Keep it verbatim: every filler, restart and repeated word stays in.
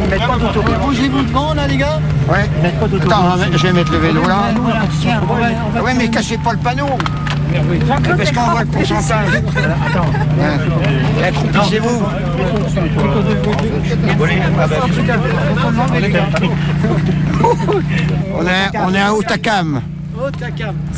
mettre pas d'auto. Bougez-vous devant là les gars. Ouais. Mettre pas d'auto. Attends, je vais mettre le vélo là. Tiens, on va, on va Ouais, mais cachez pas le panneau. Jean-Claude, Parce t'es qu'on grand. voit le pourcentage. Attends. Ouais. Accroupissez-vous. On est, on est à Hautacam. Oh, ta cam.